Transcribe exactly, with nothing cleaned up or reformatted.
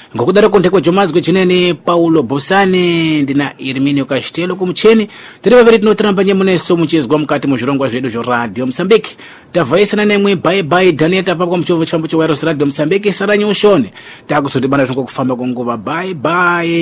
ngokudara kontheko jomazwe chinene Paulo Bosani ndina Irminio Castelo kumcheni tiri vaviri tinotiramba nyemuneso muchizwa mukati muzvirongwa zvedu zvo Radio Msambiki tavaisana nemwe bye bye Danieta papo muchovo chambo cho Wireless Radio Msambiki saranyushone takusodibana tongokufamba konguva bye bye.